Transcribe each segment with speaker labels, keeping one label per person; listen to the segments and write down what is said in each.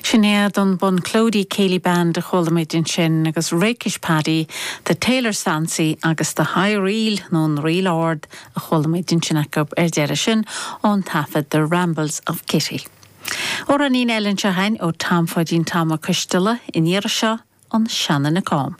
Speaker 1: Sinnéad an bon Clody Cayley Band de cholamid in sin agus Rakish Paddy, the Taylor Sansi agus the High Reel non Reel Ord a cholamid in sinacab deire sin on tafad the Rambles of Kitty. Or an in Ellen Shahain o Tamfodin Tama Kustella in Yersha on Shannon a Calm.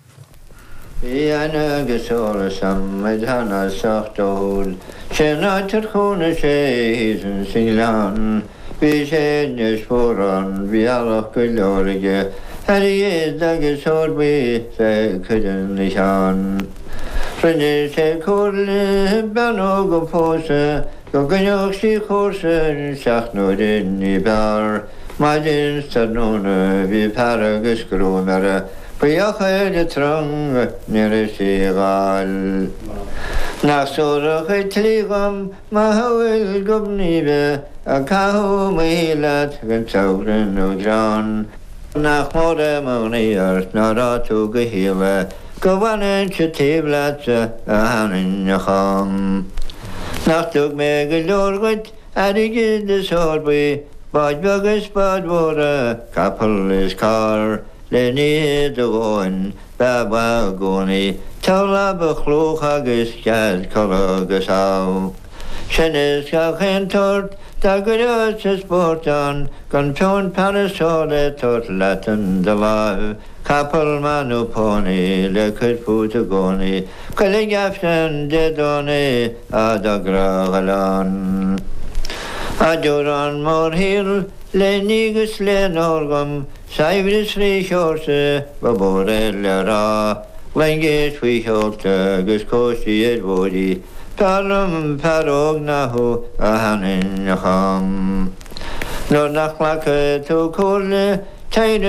Speaker 2: Iana Gasora some Medhana soft old Senator Kona Shays and Singlan. Vi känner spåren, vi alla kulloriga. Här är dagens år vi säkert i kärn. Från det sig kolle, bär någon på sig. Jag kan ju också i korsen, sagt någon i bär. Madden stad någon, vi paraguskronare. På jag är trång, nere sigal. Naxora skitligam, mahawil gubnibe. Akahu milat gantauren og gran. Nachmore moniers naratu gehile. Govanen tjevlatse ahanin jacham. Nachtug megelorgut adigid de sorbi. Badbugus badvore kapel is kar. Leni de goen baba goni. Tala bechloch agus gad kologus au. Shennis gachen tort. Dagudas sportan, gonpion parasole tot latin de la, capel manuponi, le kutputagoni, collegaften de doni, adagragalan. Adoran morhil, le nigus le norgum, saibris frishorse, baborellera, lengish frishorte, guskoshi edvodi, Palum parognahu ahanin yacham. Nor nachlake to kulle,